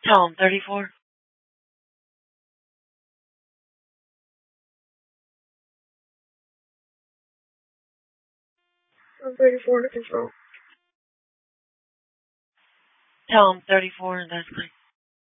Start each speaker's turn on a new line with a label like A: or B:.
A: Tell him 34.
B: I'm 34 to control.
A: Tell him 34 and that's like